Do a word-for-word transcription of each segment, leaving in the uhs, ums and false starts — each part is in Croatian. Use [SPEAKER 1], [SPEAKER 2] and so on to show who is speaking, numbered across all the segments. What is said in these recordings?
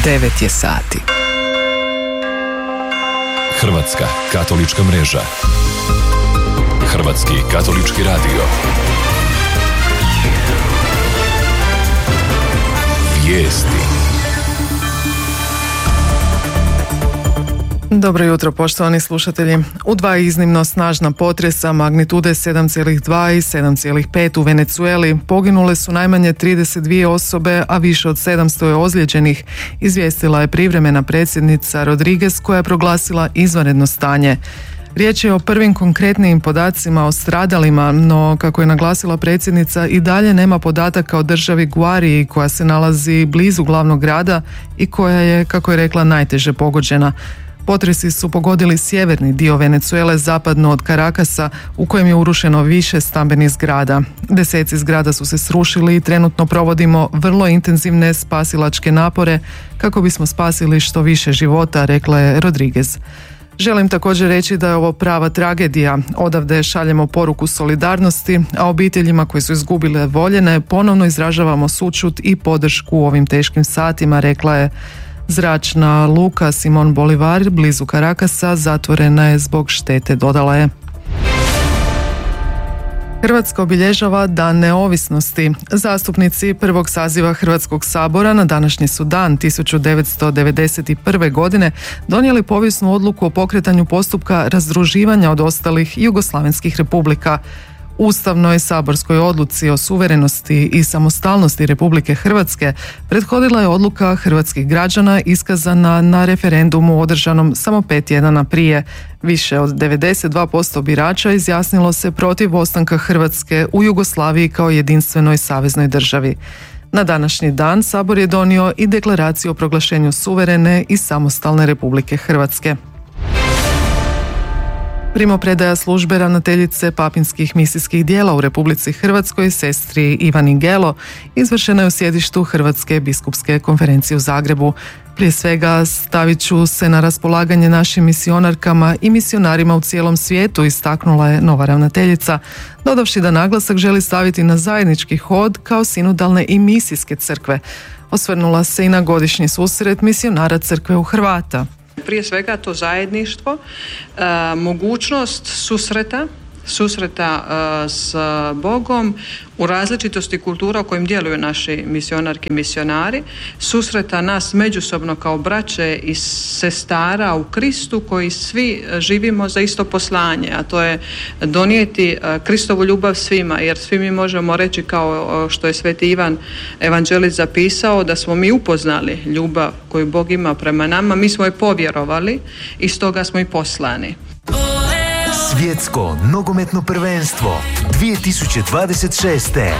[SPEAKER 1] devet je sati.
[SPEAKER 2] Hrvatska katolička mreža. Hrvatski katolički radio. Vijesti.
[SPEAKER 3] Dobro jutro, poštovani slušatelji. U dva iznimno snažna potresa magnitude sedam zarez dva i sedam zarez pet u Venezueli poginule su najmanje trideset dvije osobe, a više od sedamsto je ozlijeđenih, izvijestila je privremena predsjednica Rodriguez koja je proglasila izvanredno stanje. Riječ je o prvim konkretnim podacima o stradalima, no kako je naglasila predsjednica, i dalje nema podataka o državi Guariji koja se nalazi blizu glavnog grada i koja je, kako je rekla, najteže pogođena. Potresi su pogodili sjeverni dio Venezuele zapadno od Carakasa, u kojem je urušeno više stambenih zgrada. Deseci zgrada su se srušili i trenutno provodimo vrlo intenzivne spasilačke napore kako bismo spasili što više života, rekla je Rodriguez. Želim također reći da je ovo prava tragedija. Odavde šaljemo poruku solidarnosti, a obiteljima koji su izgubile voljene ponovno izražavamo sućut i podršku u ovim teškim satima, rekla je. Zračna luka Simon Bolivar blizu Carakasa zatvorena je zbog štete, dodala je. Hrvatska obilježava Dan neovisnosti. Zastupnici prvog saziva Hrvatskog sabora na današnji su dan tisuću devetsto devedeset prve. godine donijeli povijesnu odluku o pokretanju postupka razdruživanja od ostalih jugoslavenskih republika. Ustavnoj saborskoj odluci o suverenosti i samostalnosti Republike Hrvatske prethodila je odluka hrvatskih građana iskazana na referendumu održanom samo pet tjedana prije. Više od devedeset dva posto birača izjasnilo se protiv ostanka Hrvatske u Jugoslaviji kao jedinstvenoj saveznoj državi. Na današnji dan Sabor je donio i deklaraciju o proglašenju suverene i samostalne Republike Hrvatske. Primopredaja službe ravnateljice papinskih misijskih dijela u Republici Hrvatskoj, sestri Ivani Gelo, izvršena je u sjedištu Hrvatske biskupske konferencije u Zagrebu. Prije svega stavit ću se na raspolaganje našim misionarkama i misionarima u cijelom svijetu, istaknula je nova ravnateljica, dodavši da naglasak želi staviti na zajednički hod kao sinodalne i misijske crkve. Osvrnula se i na godišnji susret misionara crkve u Hrvata.
[SPEAKER 4] Prije svega to zajedništvo, e, mogućnost susreta, susreta e, s Bogom u različitosti kultura u kojim djeluju naši misionarki i misionari, susreta nas međusobno kao braće i sestara u Kristu koji svi živimo za isto poslanje, a to je donijeti Kristovu ljubav svima, jer svi mi možemo reći kao što je Sveti Ivan evanđelist zapisao da smo mi upoznali ljubav koju Bog ima prema nama, mi smo je povjerovali i stoga smo i poslani.
[SPEAKER 5] Svjetsko nogometno prvenstvo dvije tisuće dvadeset šeste.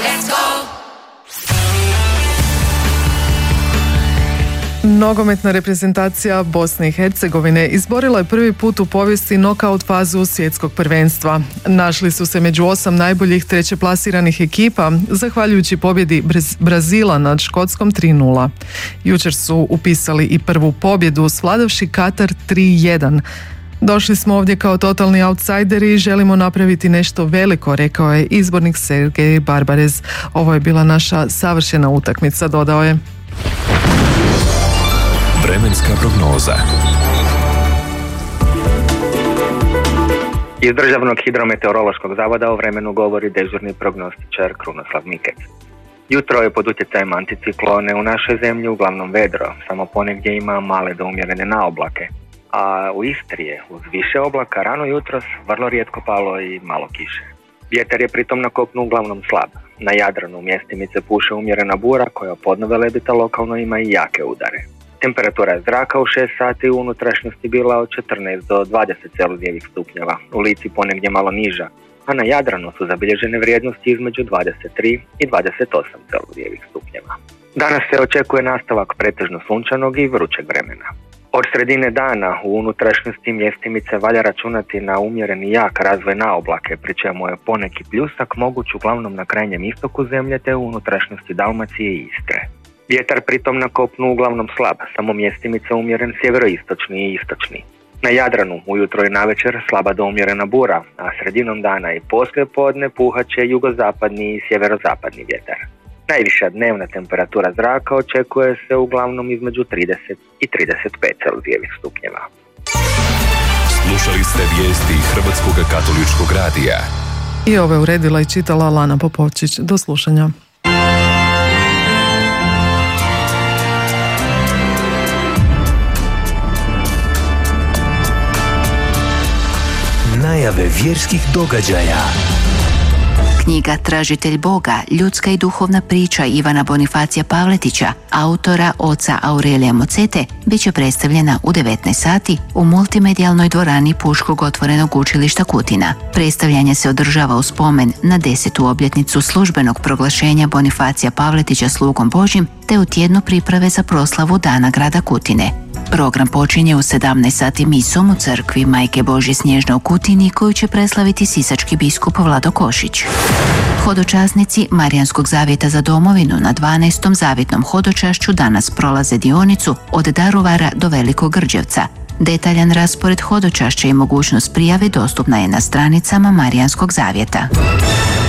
[SPEAKER 3] Nogometna reprezentacija Bosne i Hercegovine izborila je prvi put u povijesti nokaut fazu svjetskog prvenstva. Našli su se među osam najboljih trećeplasiranih ekipa, zahvaljujući pobjedi Brazila nad Škotskom tri nula. Jučer su upisali i prvu pobjedu, svladavši Katar tri jedan. Došli smo ovdje kao totalni outsideri i želimo napraviti nešto veliko, rekao je izbornik Sergej Barbarez. Ovo je bila naša savršena utakmica, dodao je.
[SPEAKER 2] Vremenska prognoza.
[SPEAKER 6] Iz Državnog hidrometeorološkog zavoda o vremenu govori dežurni prognostičar Krunoslav Mikec. Jutro je pod utjecajem anticiklone u našoj zemlji uglavnom vedro, samo ponegdje ima male do umjerene naoblake. A u Istri je uz više oblaka rano jutros vrlo rijetko palo i malo kiše. Vjetar je pritom na kopnu uglavnom slab. Na Jadranu mjestimice puše umjerena bura koja podno Velebita lokalno ima i jake udare. Temperatura zraka u šest sati u unutrašnjosti bila od četrnaest do dvadeset celzijevih stupnjeva, u Lici ponegdje malo niža, a na Jadranu su zabilježene vrijednosti između dvadeset tri i dvadeset osam celzijevih stupnjeva. Danas se očekuje nastavak pretežno sunčanog i vrućeg vremena. Od sredine dana u unutrašnjosti mjestimice valja računati na umjeren i jak razvoj naoblake, pri čemu je poneki pljusak moguć uglavnom na krajnjem istoku zemlje te u unutrašnjosti Dalmacije i Istre. Vjetar pritom na kopnu uglavnom slab, samo mjestimice umjeren sjeveroistočni i istočni. Na Jadranu ujutro i navečer slaba do umjerena bura, a sredinom dana i poslije podne puhat će jugozapadni i sjeverozapadni vjetar. Najviša dnevna temperatura zraka očekuje se uglavnom između trideset i trideset pet Celzijevih stupnjeva.
[SPEAKER 2] Slušali ste vijesti Hrvatskog katoličkog radija.
[SPEAKER 3] I ove uredila i čitala Lana Popovčić. Do slušanja.
[SPEAKER 5] Najave vjerskih događaja.
[SPEAKER 1] Knjiga Tražitelj Boga, ljudska i duhovna priča Ivana Bonifacija Pavletića, autora oca Aurelija Mocete, bit će predstavljena u devetnaest sati u multimedijalnoj dvorani Puškog otvorenog učilišta Kutina. Predstavljanje se održava u spomen na desetu obljetnicu službenog proglašenja Bonifacija Pavletića slugom Božjim, te u tjednu priprave za proslavu Dana grada Kutine. Program počinje u sedamnaest sati misom u crkvi Majke Božje Snježne u Kutini, koju će preslaviti sisački biskup Vlado Košić. Hodočasnici Marijanskog zavjeta za domovinu na dvanaestom zavjetnom hodočašću danas prolaze dionicu od Daruvara do Velikog Grđevca. Detaljan raspored hodočašća i mogućnost prijave dostupna je na stranicama Marijanskog zavjeta.